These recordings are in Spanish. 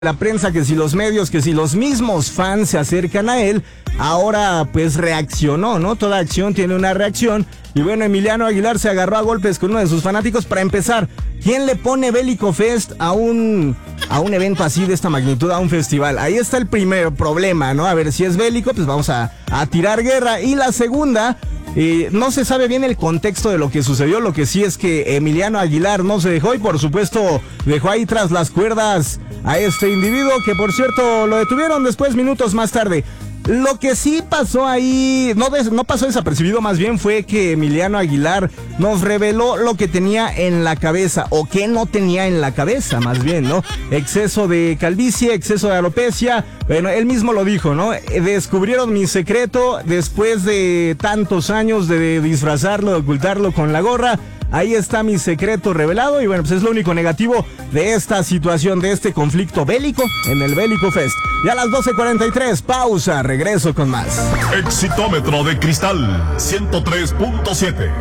la prensa, que si los medios, que si los mismos fans se acercan a él, ahora pues reaccionó, ¿no? Toda acción tiene una reacción. Y bueno, Emiliano Aguilar se agarró a golpes con uno de sus fanáticos. Para empezar, ¿quién le pone Bélico Fest a un evento así de esta magnitud, a un festival? Ahí está el primer problema, ¿no? A ver, si es bélico, pues vamos a tirar guerra. Y la segunda, no se sabe bien el contexto de lo que sucedió. Lo que sí es que Emiliano Aguilar no se dejó y por supuesto dejó ahí tras las cuerdas a este individuo, que por cierto lo detuvieron después, minutos más tarde. Lo que sí pasó ahí, no pasó desapercibido, más bien fue que Emiliano Aguilar nos reveló lo que tenía en la cabeza, o que no tenía en la cabeza, más bien, ¿no? Exceso de calvicie, exceso de alopecia. Bueno, él mismo lo dijo, ¿no? Descubrieron mi secreto después de tantos años de disfrazarlo, de ocultarlo con la gorra. Ahí está mi secreto revelado y bueno, pues es lo único negativo de esta situación, de este conflicto bélico en el Bélico Fest. Y a las 12:43, pausa, regreso con más. Exitómetro de cristal, 103.7.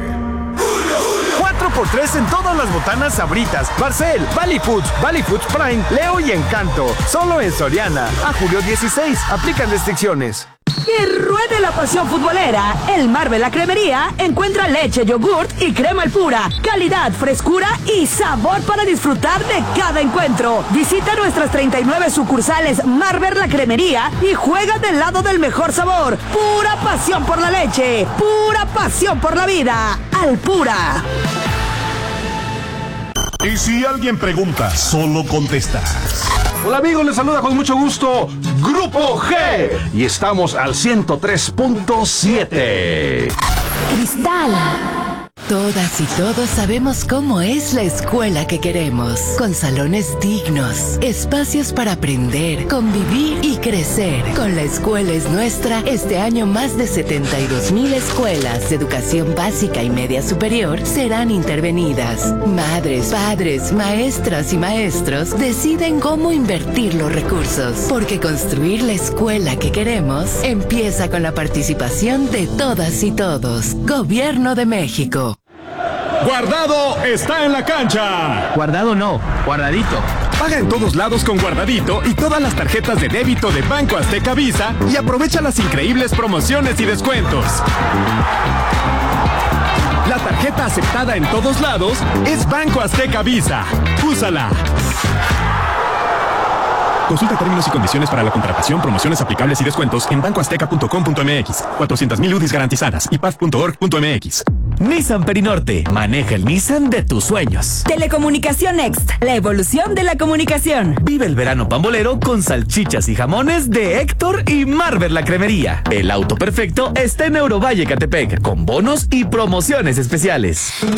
4x3 en todas las botanas Sabritas, Barcel, Valley Foods Prime, Leo y Encanto. Solo en Soriana. A julio 16. Aplican restricciones. Que ruede la pasión futbolera. En Marvel La Cremería encuentra leche, yogurt y crema al pura. Calidad, frescura y sabor para disfrutar de cada encuentro. Visita nuestras 39 sucursales Marvel La Cremería y juega del lado del mejor sabor. Pura pasión por la leche, pura pasión por la vida. Al pura. Y si alguien pregunta, solo contestas. Hola amigos, les saluda con mucho gusto Grupo G y estamos al 103.7. Cristal. Todas y todos sabemos cómo es la escuela que queremos, con salones dignos, espacios para aprender, convivir y crecer. Con La Escuela es Nuestra, este año más de 72,000 escuelas de educación básica y media superior serán intervenidas. Madres, padres, maestras y maestros deciden cómo invertir los recursos, porque construir la escuela que queremos empieza con la participación de todas y todos. Gobierno de México. Guardado está en la cancha. Guardado no, guardadito. Paga en todos lados con Guardadito y todas las tarjetas de débito de Banco Azteca Visa y aprovecha las increíbles promociones y descuentos. La tarjeta aceptada en todos lados es Banco Azteca Visa. Úsala. Consulta términos y condiciones para la contratación, promociones aplicables y descuentos en bancoazteca.com.mx. 400,000 UDIs garantizadas y paz.org.mx. Nissan Perinorte. Maneja el Nissan de tus sueños. Telecomunicación Next. La evolución de la comunicación. Vive el verano pambolero con salchichas y jamones de Héctor y Marvel La Cremería. El auto perfecto está en Eurovalle Catepec, con bonos y promociones especiales.